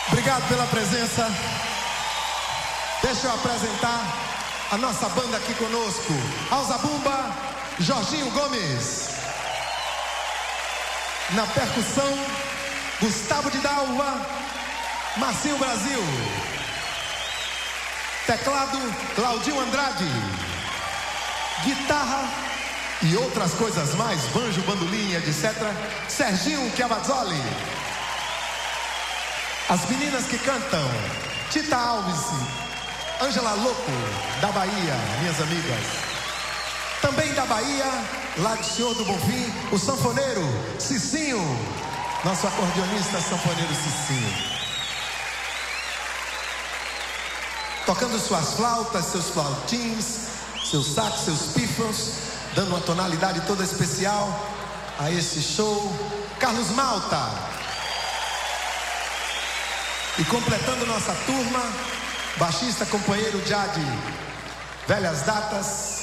Obrigado pela presença. Deixa eu apresentar a nossa banda aqui conosco. Ao zabumba, Jorginho Gomes. Na percussão, Gustavo de Dalva, Marcinho Brasil. Teclado, Claudinho Andrade. Guitarra e outras coisas mais, banjo, bandolim, etc. Serginho Chiavazzoli. As meninas que cantam, Tita Alves, Ângela Louco, da Bahia, minhas amigas. Também da Bahia, lá de Senhor do Bonfim, o sanfoneiro Cicinho, nosso acordeonista sanfoneiro Cicinho. Tocando suas flautas, seus flautins, seus sax, seus pífanos, dando uma tonalidade toda especial a esse show, Carlos Malta. E completando nossa turma, baixista, companheiro Jade, velhas datas,